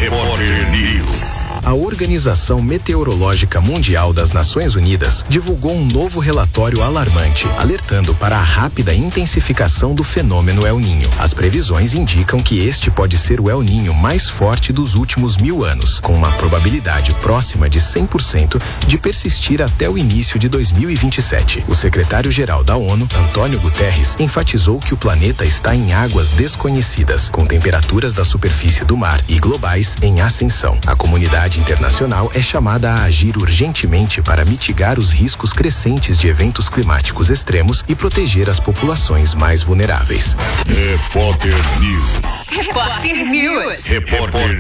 Repórter News. A Organização Meteorológica Mundial das Nações Unidas divulgou um novo relatório alarmante, alertando para a rápida intensificação do fenômeno El Niño. As previsões indicam que este pode ser o El Niño mais forte dos últimos 1000 anos, com uma probabilidade próxima de 100% de persistir até o início de 2027. O secretário-geral da ONU, Antônio Guterres, enfatizou que o planeta está em águas desconhecidas, com temperaturas da superfície do mar e globais em ascensão. A comunidade internacional é chamada a agir urgentemente para mitigar os riscos crescentes de eventos climáticos extremos e proteger as populações mais vulneráveis. Repórter News. Repórter News. Repórter